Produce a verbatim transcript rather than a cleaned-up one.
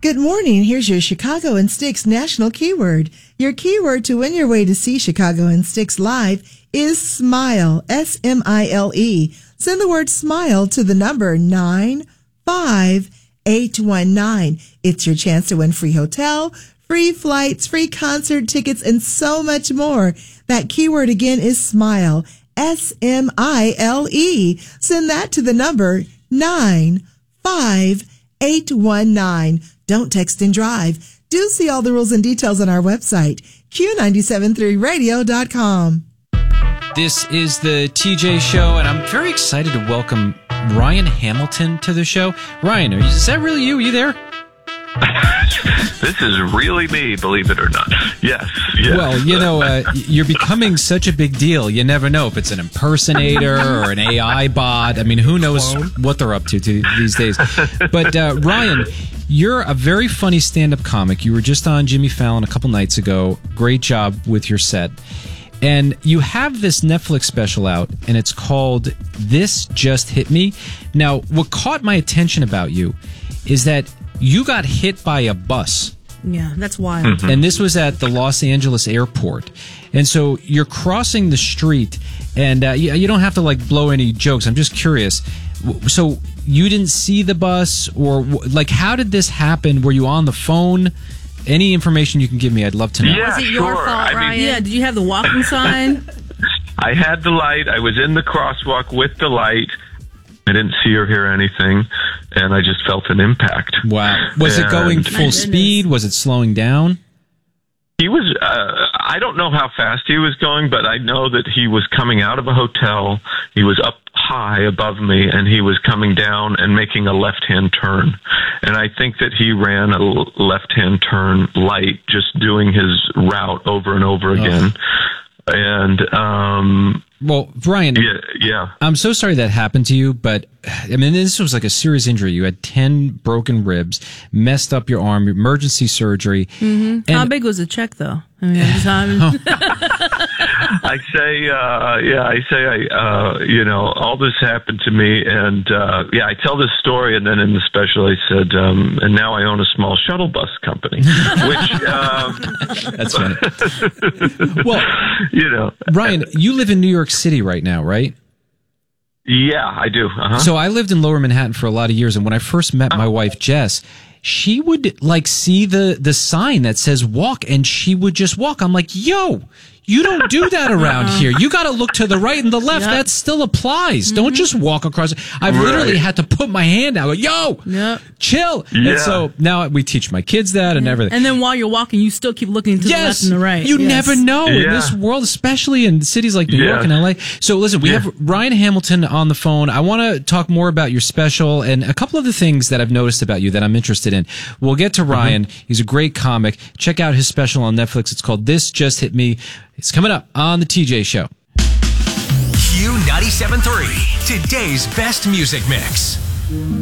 Good morning. Here's your Chicago and Sticks national keyword. Your keyword to win your way to see Chicago and Sticks live is SMILE, S M I L E. Send the word SMILE to the number nine five eight one nine. It's your chance to win free hotel, free flights, free concert tickets, and so much more. That keyword again is SMILE, S M I L E. Send that to the number nine five eight one nine. Don't text and drive. Do see all the rules and details on our website, Q nine seven three radio dot com. This is the T J Show, and I'm very excited to welcome Ryan Hamilton to the show. Ryan, are you, is that really you? Are you there? This is really me, believe it or not. Yes. yes. Well, you know, uh, you're becoming such a big deal. You never know if it's an impersonator or an A I bot. I mean, who knows what they're up to, to these days. But, uh, Ryan, you're a very funny stand-up comic. You were just on Jimmy Fallon a couple nights ago. Great job with your set. And you have this Netflix special out, and it's called This Just Hit Me. Now, what caught my attention about you is that you got hit by a bus. Yeah, that's wild. Mm-hmm. And this was at the Los Angeles airport. And so you're crossing the street, and uh, you, you don't have to, like, blow any jokes. I'm just curious. So you didn't see the bus? Or, like, how did this happen? Were you on the phone? Any information you can give me, I'd love to know. Yeah, Was it sure. your fault, I Ryan? mean, yeah, did you have the walking sign? I had the light. I was in the crosswalk with the light. I didn't see or hear anything, and I just felt an impact. Wow. Was and it going full speed? Was it slowing down? He was, uh, I don't know how fast he was going, but I know that he was coming out of a hotel. He was up high above me, and he was coming down and making a left-hand turn. And I think that he ran a left-hand turn light, just doing his route over and over again. Oh. And, um... Well, Brian, yeah, yeah. I'm so sorry that happened to you, but I mean, this was like a serious injury. You had ten broken ribs, messed up your arm, emergency surgery. Mm-hmm. How big was the check, though? I mean, I say, uh, yeah, I say, I, uh, you know, all this happened to me, and uh, yeah, I tell this story, and then in the special, I said, um, and now I own a small shuttle bus company, which, um, that's right. Well, you know, Ryan, you live in New York City right now, right? Yeah, I do. Uh-huh. So I lived in Lower Manhattan for a lot of years, and when I first met my wife, Jess, she would like see the the sign that says walk, and she would just walk. I'm like, yo, you don't do that around uh-uh. here. You got to look to the right and the left. Yep. That still applies. Mm-hmm. Don't just walk across. I've right. literally had to put my hand out. Go, yo, yep. chill. Yeah. And so now we teach my kids that and yeah. everything. And then while you're walking, you still keep looking to yes. the left and the right. You yes. never know yeah. in this world, especially in cities like New yeah. York and L A. So listen, we yeah. have Ryan Hamilton on the phone. I want to talk more about your special and a couple of the things that I've noticed about you that I'm interested in. We'll get to Ryan. Mm-hmm. He's a great comic. Check out his special on Netflix. It's called This Just Hit Me. It's coming up on the T J Show. Q ninety-seven point three, today's best music mix.